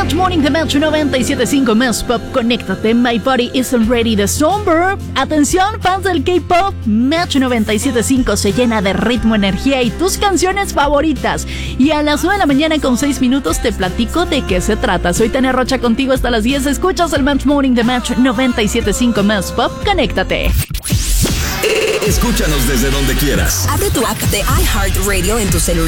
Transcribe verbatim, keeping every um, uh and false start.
Match Morning de Match noventa y siete punto cinco Más Pop. Conéctate, My Body Isn't Ready de Somber. Atención, fans del K-Pop, Match noventa y siete punto cinco se llena de ritmo, energía y tus canciones favoritas. Y a las nueve de la mañana con seis minutos te platico de qué se trata. Soy Tania Rocha contigo hasta las diez. Escuchas el Match Morning de Match noventa y siete punto cinco Más Pop. Conéctate. Escúchanos desde donde quieras. Abre tu app de iHeartRadio en tu celular